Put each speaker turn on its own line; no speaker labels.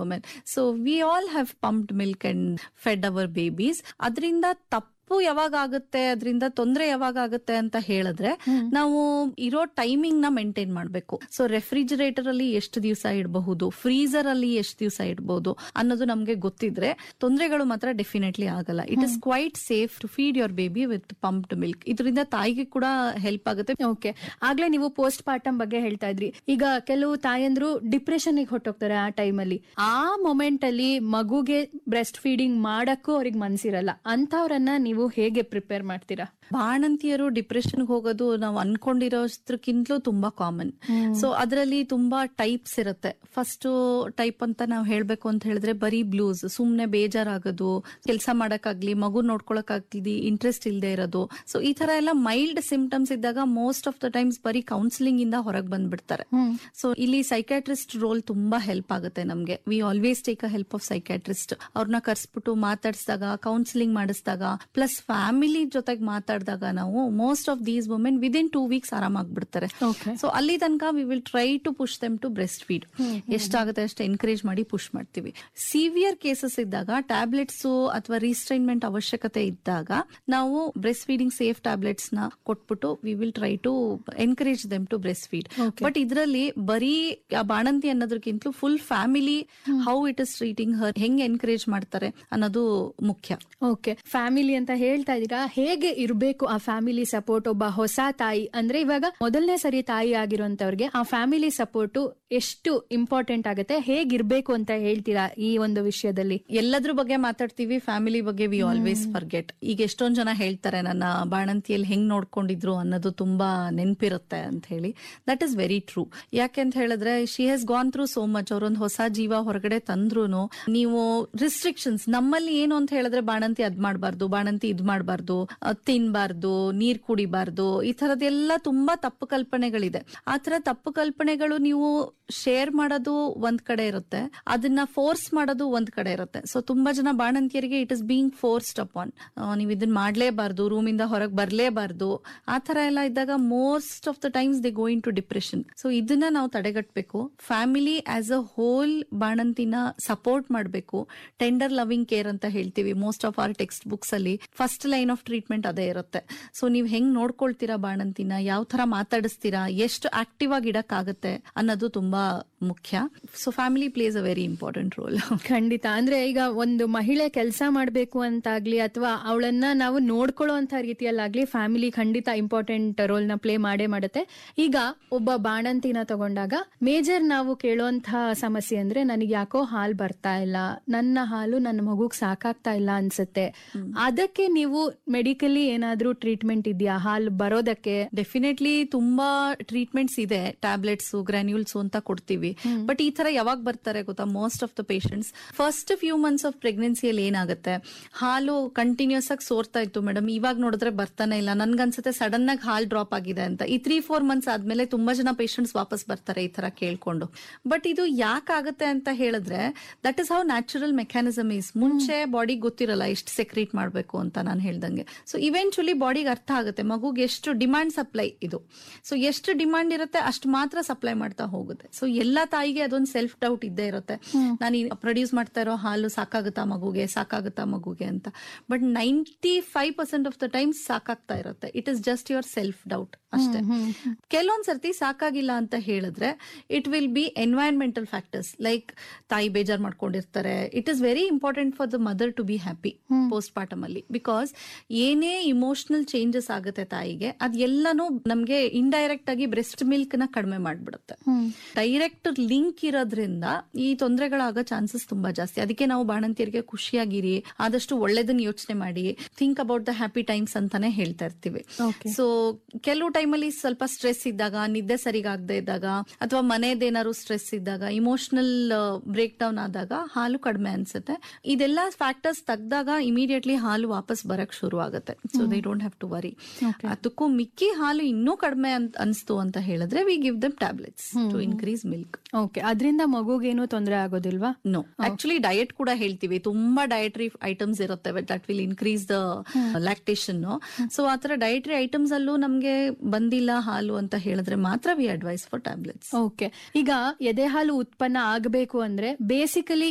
women. So we all have pumped milk and fed our babies. ಅದರಿಂದ ತಪ್ಪು ಯಾವಾಗ ಆಗುತ್ತೆ, ಅದರಿಂದ ತೊಂದರೆ ಯಾವಾಗ ಆಗುತ್ತೆ ಅಂತ ಹೇಳಿದ್ರೆ ನಾವು ಇರೋ ಟೈಮಿಂಗ್ ನ ಮೇಂಟೈನ್ ಮಾಡಬೇಕು. ಸೊ ರೆಫ್ರಿಜರೇಟರ್ ಅಲ್ಲಿ ಎಷ್ಟು ದಿವಸ ಇಡಬಹುದು, ಫ್ರೀಸರ್ ಅಲ್ಲಿ ಎಷ್ಟು ದಿವಸ ಇಡಬಹುದು ಅನ್ನೋದು ನಮ್ಗೆ ಗೊತ್ತಿದ್ರೆ ತೊಂದರೆಗಳು ಮಾತ್ರ ಡೆಫಿನೆಟ್ಲಿ ಆಗಲ್ಲ. It is quite safe to feed your baby with pumped milk. ಇದರಿಂದ ತಾಯಿಗೆ ಕೂಡ ಹೆಲ್ಪ್ ಆಗುತ್ತೆ.
ಓಕೆ, ಆಗ್ಲೇ ನೀವು ಪೋಸ್ಟ್ ಪಾರ್ಟಮ್ ಬಗ್ಗೆ ಹೇಳ್ತಾ ಇದ್ರಿ. ಈಗ ಕೆಲವು ತಾಯಂದ್ರು ಡಿಪ್ರೆಷನ್ ಹೊರಟೋಗ್ತಾರೆ ಆ ಟೈಮಲ್ಲಿ. ಆ ಮೊಮೆಂಟ್ ಅಲ್ಲಿ ಮಗುಗೆ ಬ್ರೆಸ್ಟ್ ಫೀಡಿಂಗ್ ಮಾಡಕ್ಕೂ ಅವ್ರಿಗೆ ಮನ್ಸಿರಲ್ಲ. ಅಂತವ್ರನ್ನ ನೀವು ಹೇಗೆ ಪ್ರಿಪೇರ್ ಮಾಡ್ತೀರಾ?
ಬಾಣಂತಿಯರು ಡಿಪ್ರೆಷನ್ ಹೋಗೋದು ನಾವು ಅನ್ಕೊಂಡಿರೋದ್ರಕ್ಕಿಂತಲೂ ತುಂಬಾ ಕಾಮನ್. ಸೊ ಅದರಲ್ಲಿ ತುಂಬಾ ಟೈಪ್ಸ್ ಇರುತ್ತೆ. ಫಸ್ಟ್ ಟೈಪ್ ಅಂತ ನಾವು ಹೇಳ್ಬೇಕು ಅಂತ ಹೇಳಿದ್ರೆ ಬರೀ ಬ್ಲೂಸ್, ಸುಮ್ನೆ ಬೇಜಾರಾಗೋದು, ಕೆಲಸ ಮಾಡಕ್ಕಾಗ್ಲಿ, ಮಗು ನೋಡ್ಕೊಳಕ್ಕಾಗ್ಲಿ ಇಂಟ್ರೆಸ್ಟ್ ಇಲ್ಲದೆ ಇರೋದು. ಸೊ ಈ ತರ ಎಲ್ಲ ಮೈಲ್ಡ್ ಸಿಂಪ್ಟಮ್ಸ್ ಇದ್ದಾಗ ಮೋಸ್ಟ್ ಆಫ್ ದ ಟೈಮ್ಸ್ ಬರೀ ಕೌನ್ಸಿಲಿಂಗ್ ಇಂದ ಹೊರಗೆ ಬಂದ್ಬಿಡ್ತಾರೆ. ಸೊ ಇಲ್ಲಿ ಸೈಕ್ಯಾಟ್ರಿಸ್ಟ್ ರೋಲ್ ತುಂಬಾ ಹೆಲ್ಪ್ ಆಗುತ್ತೆ ನಮ್ಗೆ. We always take a help of psychiatrist. ಅವ್ರನ್ನ ಕರ್ಸ್ಬಿಟ್ಟು ಮಾತಾಡಿಸಿದಾಗ, ಕೌನ್ಸಿಲಿಂಗ್ ಮಾಡಿಸಿದಾಗ, ಪ್ಲಸ್ ಫ್ಯಾಮಿಲಿ ಜೊತೆಗೆ ಮಾತಾಡಿದಾಗ ನಾವು most of these women within 2 weeks ಆರಾಮಾಗ್ಬಿಡ್ತಾರೆ. So ಅಲ್ಲಿ ತನಕ we will try to push them to breast feed. ಎಷ್ಟಾಗುತ್ತೆ ಅಷ್ಟು ಎನ್ಕರೇಜ್ ಮಾಡಿ ಪುಷ್ ಮಾಡ್ತೀವಿ. ಸಿವಿಯರ್ ಕೇಸಸ್ ಇದ್ದಾಗ ಟ್ಯಾಬ್ಲೆಟ್ಸ್ ಅಥವಾ ರೀಸ್ಟ್ರೈನ್ಮೆಂಟ್ ಅವಶ್ಯಕತೆ ಇದ್ದಾಗ ನಾವು ಬ್ರೆಸ್ಟ್ ಫೀಡಿಂಗ್ ಸೇಫ್ ಟ್ಯಾಬ್ಲೆಟ್ಸ್ ನ ಕೊಟ್ಬಿಟ್ಟು we will try to encourage them to breast feed. But ಇದರಲ್ಲಿ ಬರೀ ಬಾಣಂತಿ ಅನ್ನೋದಕ್ಕಿಂತಲೂ full family how it is treating ಹರ್, ಹೆಂಗ್ ಎನ್ಕರೇಜ್ ಮಾಡ್ತಾರೆ ಅನ್ನೋದು ಮುಖ್ಯ.
ಓಕೆ, ಫ್ಯಾಮಿಲಿ ಅಂತ ಹೇಳ್ತಾ ಇದೀರಾ. ಹೇಗೆ ಇರಬೇಕು ಆ ಫ್ಯಾಮಿಲಿ ಸಪೋರ್ಟ್? ಒಬ್ಬ ಹೊಸ ತಾಯಿ ಅಂದ್ರೆ ಇವಾಗ ಮೊದಲನೇ ಸರಿ ತಾಯಿ ಆಗಿರುವಂತವ್ರಿಗೆ ಆ ಫ್ಯಾಮಿಲಿ ಸಪೋರ್ಟ್ ಎಷ್ಟು ಇಂಪಾರ್ಟೆಂಟ್ ಆಗುತ್ತೆ, ಹೇಗಿರ್ಬೇಕು ಅಂತ ಹೇಳ್ತೀರಾ ಈ ಒಂದು ವಿಷಯದಲ್ಲಿ?
ಎಲ್ಲದ್ರ ಬಗ್ಗೆ ಮಾತಾಡ್ತೀವಿ, ಫ್ಯಾಮಿಲಿ ಬಗ್ಗೆ ವಿ ಆಲ್ವೇಸ್ ಫರ್ಗೆಟ್. ಈಗ ಎಷ್ಟೊಂದ್ ಜನ ಹೇಳ್ತಾರೆ ನನ್ನ ಬಾಣಂತಿಯಲ್ಲಿ ಹೆಂಗ್ ನೋಡ್ಕೊಂಡಿದ್ರು ಅನ್ನೋದು ತುಂಬಾ ನೆನ್ಪಿರುತ್ತೆ ಅಂತ ಹೇಳಿ. That is very true. ಯಾಕೆ ಅಂತ ಹೇಳಿದ್ರೆ she has gone through so much. ಅವ್ರೊಂದು ಹೊಸ ಜೀವ ಹೊರಗಡೆ ತಂದ್ರೂನು ನೀವು ರಿಸ್ಟ್ರಿಕ್ಷನ್ಸ್ ನಮ್ಮಲ್ಲಿ ಏನು ಅಂತ ಹೇಳಿದ್ರೆ ಬಾಣಂತಿ ಅದ್ ಮಾಡ್ಬಾರ್ದು, ಬಾಣಂತಿ ಇದ್ ಮಾಡ್ಬಾರ್ದು, ತಿನ್ಬಾರ್ದು, ನೀರ್ ಕುಡಿಬಾರ್ದು, ಈ ತರದೆಲ್ಲ ತುಂಬಾ ತಪ್ಪು ಕಲ್ಪನೆಗಳಿದೆ. ಆ ತರ ತಪ್ಪು ಕಲ್ಪನೆಗಳು ನೀವು ಶೇರ್ ಮಾಡೋದು ಒಂದ್ ಕಡೆ ಇರುತ್ತೆ, ಅದನ್ನ ಫೋರ್ಸ್ ಮಾಡೋದು ಒಂದ್ ಕಡೆ ಇರುತ್ತೆ. ಸೊ ತುಂಬಾ ಜನ ಬಾಣಂತಿಯರಿಗೆ it is being forced upon, ನೀವು ಇದನ್ನ ಮಾಡ್ಲೇಬಾರ್ದು, ರೂಮಿಂದ ಹೊರಗೆ ಬರ್ಲೇಬಾರ್ದು, ಆ ತರ ಎಲ್ಲ ಇದ್ದಾಗ most of the times they go in to depression. So ಇದನ್ನ ನಾವು ತಡೆಗಟ್ಟಬೇಕು. Family as a hole ಬಾಣಂತಿನ support ಮಾಡಬೇಕು. ಟೆಂಡರ್ ಲವಿಂಗ್ ಕೇರ್ ಅಂತ ಹೇಳ್ತೀವಿ. Most of R text books ಅಲ್ಲಿ ಫಸ್ಟ್ ಲೈನ್ ಆಫ್ ಟ್ರೀಟ್ಮೆಂಟ್ ಅದೇ ಇರುತ್ತೆ. ಸೊ ನೀವ್ ಹೆಂಗ್ ನೋಡ್ಕೊಳ್ತೀರಾ ಬಾಣಂತಿನ, ಯಾವ ತರ ಮಾತಾಡಿಸ್ತೀರಾ, ಎಷ್ಟು ಆಕ್ಟಿವ್ ಆಗಿ ಇಡಕ್ಕಾಗತ್ತೆ ಅನ್ನೋದು ತುಂಬಾ ಮುಖ್ಯ. So family place a very important role.
ಖಂಡಿತ. ಅಂದ್ರೆ ಈಗ ಒಂದು ಮಹಿಳೆ ಕೆಲಸ ಮಾಡ್ಬೇಕು ಅಂತಾಗ್ಲಿ ಅಥವಾ ಅವಳನ್ನ ನಾವು ನೋಡ್ಕೊಳ್ಳೋ ಅಂತ ರೀತಿಯಲ್ಲಾಗ್ಲಿ ಫ್ಯಾಮಿಲಿ ಖಂಡಿತ ಇಂಪಾರ್ಟೆಂಟ್ ರೋಲ್ ನ ಪ್ಲೇ ಮಾಡೇ ಮಾಡುತ್ತೆ. ಈಗ ಒಬ್ಬ ಬಾಣಂತಿನ ತಗೊಂಡಾಗ ಮೇಜರ್ ನಾವು ಕೇಳೋಂತಹ ಸಮಸ್ಯೆ ಅಂದ್ರೆ ನನಗೆ ಯಾಕೋ ಹಾಲು ಬರ್ತಾ ಇಲ್ಲ, ನನ್ನ ಹಾಲು ನನ್ನ ಮಗುಗ್ ಸಾಕಾಗ್ತಾ ಇಲ್ಲ ಅನ್ಸುತ್ತೆ. ಅದಕ್ಕೆ ನೀವು ಮೆಡಿಕಲಿ ಏನಾದ್ರೂ ಟ್ರೀಟ್ಮೆಂಟ್ ಇದೆಯಾ ಹಾಲು ಬರೋದಕ್ಕೆ?
ಡೆಫಿನೆಟ್ಲಿ ತುಂಬಾ ಟ್ರೀಟ್ಮೆಂಟ್ಸ್ ಇದೆ. ಟ್ಯಾಬ್ಲೆಟ್ಸ್, ಗ್ರಾನ್ಯೂಲ್ಸ್ ಅಂತ ಕೊಡ್ತೀವಿ. ಬಟ್ ಈ ತರ ಯಾವಾಗ ಬರ್ತಾರೆ ಗೊತ್ತಾ, most of the patients first few months of ಪ್ರೆಗ್ನೆನ್ಸಿಯಲ್ಲಿ ಏನಾಗುತ್ತೆ, ಹಾಲು ಕಂಟಿನ್ಯೂಸ್ ಆಗಿ ಸೋರ್ತಾ ಇತ್ತು ಮೇಡಮ್, ಇವಾಗ ನೋಡಿದ್ರೆ ಬರ್ತಾನೆ ಇಲ್ಲ, ನನ್ಗನ್ಸುತ್ತೆ ಸಡನ್ ಆಗಿ ಹಾಲ್ ಡ್ರಾಪ್ ಆಗಿದೆ ಅಂತ. ಈ 3-4 ಮಂತ್ಸ್ ಆದ್ಮೇಲೆ ತುಂಬಾ ಜನ ಪೇಷಂಟ್ಸ್ ವಾಪಸ್ ಬರ್ತಾರೆ ಈ ತರ ಕೇಳ್ಕೊಂಡು. ಬಟ್ ಇದು ಯಾಕಾಗುತ್ತೆ ಅಂತ ಹೇಳಿದ್ರೆ that is how natural mechanism is. ಮುಂಚೆ ಬಾಡಿ ಗೊತ್ತಿರಲ್ಲ ಎಷ್ಟು ಸೆಕ್ರೀಟ್ ಮಾಡ್ಬೇಕು ಅಂತ ನಾನು ಹೇಳ್ದಂಗೆ. ಸೊ ಇವೆಂಚುಲಿ ಬಾಡಿಗೆ ಅರ್ಥ ಆಗುತ್ತೆ ಮಗುಗೆ ಎಷ್ಟು ಡಿಮಾಂಡ್ ಸಪ್ಲೈ ಇದು. ಸೊ ಎಷ್ಟು ಡಿಮಾಂಡ್ ಇರುತ್ತೆ ಅಷ್ಟು ಮಾತ್ರ ಸಪ್ಲೈ ಮಾಡ್ತಾ ಹೋಗುತ್ತೆ. ಸೊ ಎಲ್ಲಾ ತಾಯಿಗೆ ಅದೊಂದು ಸೆಲ್ಫ್ ಡೌಟ್ ಇದ್ದೇ ಇರುತ್ತೆ, ನಾನು ಪ್ರೊಡ್ಯೂಸ್ ಮಾಡ್ತಾ ಇರೋ ಹಾಲು ಸಾಕಾಗುತ್ತಾ ಮಗುಗೆ ಅಂತ. ಬಟ್ 95% ಆಫ್ ದ ಟೈಮ್ಸ್ ಸಾಕಾಗ್ತಾ ಇರುತ್ತೆ. It is just your self doubt ಅಷ್ಟೇ. ಕೆಲವೊಂದ್ ಸರ್ತಿ ಸಾಕಾಗಿಲ್ಲ ಅಂತ ಹೇಳಿದ್ರೆ it will be environmental factors like ತಾಯಿ ಬೇಜಾರ್ ಮಾಡ್ಕೊಂಡಿರ್ತಾರೆ. It is very important for the mother to be happy post partum ಅಲ್ಲಿ. ಬಿಕಾಸ್ ಏನೇ ಇಮೋಷನಲ್ ಚೇಂಜಸ್ ಆಗುತ್ತೆ ತಾಯಿಗೆ, ಅದೆಲ್ಲನೂ ನಮ್ಗೆ ಇಂಡೈರೆಕ್ಟ್ ಆಗಿ ಬ್ರೆಸ್ಟ್ ಮಿಲ್ಕ್ ನ ಕಡಿಮೆ ಮಾಡ್ಬಿಡುತ್ತೆ. ಡೈರೆಕ್ಟ್ ಲಿಂಕ್ ಇರೋದ್ರಿಂದ ಈ ತೊಂದರೆಗಳಾಗೋ ಚಾನ್ಸಸ್ ತುಂಬಾ ಜಾಸ್ತಿ. ಅದಕ್ಕೆ ನಾವು ಬಾಣಂತಿಯರಿಗೆ ಖುಷಿಯಾಗಿರಿ, ಆದಷ್ಟು ಒಳ್ಳೇದನ್ನ ಯೋಚನೆ ಮಾಡಿ, think about the happy times ಅಂತಾನೆ ಹೇಳ್ತಾ ಇರ್ತೀವಿ. ಸೊ ಕೆಲವು ಟೈಮಲ್ಲಿ ಸ್ವಲ್ಪ ಸ್ಟ್ರೆಸ್ ಇದ್ದಾಗ, ನಿದ್ದೆ ಸರಿಗಾಗದೆ ಇದ್ದಾಗ, ಅಥವಾ ಮನೆಯದೇನಾದ್ರು ಸ್ಟ್ರೆಸ್ ಇದ್ದಾಗ, ಇಮೋಷನಲ್ ಬ್ರೇಕ್ ಡೌನ್ ಆದಾಗ ಹಾಲು ಕಡಿಮೆ ಅನ್ಸುತ್ತೆ. ಇದೆಲ್ಲ ಫ್ಯಾಕ್ಟರ್ಸ್ ತೆಗ್ದಾಗ ಇಮಿಡಿಯೇಟ್ಲಿ ಹಾಲು ವಾಪಸ್ ಬರಕ್ ಶುರು ಆಗುತ್ತೆ. So they don't have to worry. ಅದಕ್ಕೂ ಮಿಕ್ಕಿ ಹಾಲು ಇನ್ನೂ ಕಡಿಮೆ ಅನ್ಸ್ತು ಅಂತ ಹೇಳಿದ್ರೆ we give them tablets to increase milk.
Okay, ಅದರಿಂದ ಮಗುಗೇನು ತೊಂದರೆ ಆಗೋದಿಲ್ವಾ?
ನೋ, ಆಕ್ಚುಲಿ ಡಯಟ್ ಕೂಡ ಹೇಳ್ತೀವಿ. ತುಂಬಾ ಡಯಟ್ರಿ ಐಟಮ್ಸ್ ಇರುತ್ತೆ that will increase the lactation. So ಆತರ ಡಯಟ್ರಿ ಐಟಮ್ಸ್ ಅಲ್ಲೂ ನಮ್ಗೆ ಬಂದಿಲ್ಲ ಹಾಲು ಅಂತ ಹೇಳಿದ್ರೆ ಮಾತ್ರ V advice for tablets.
Okay, ಈಗ ಎದೆ ಹಾಲು ಉತ್ಪನ್ನ ಆಗಬೇಕು ಅಂದ್ರೆ ಬೇಸಿಕಲಿ